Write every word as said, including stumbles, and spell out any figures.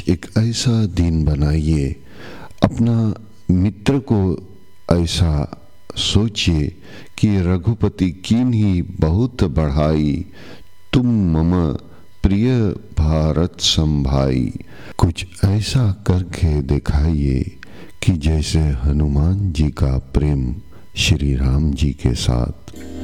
आज एक ऐसा दिन बनाइए, अपना मित्र को ऐसा सोचिए कि रघुपति कीन्ही बहुत बढ़ाई, तुम मम प्रिय भारत संभाई। कुछ ऐसा करके दिखाइए कि जैसे हनुमान जी का प्रेम श्री राम जी के साथ।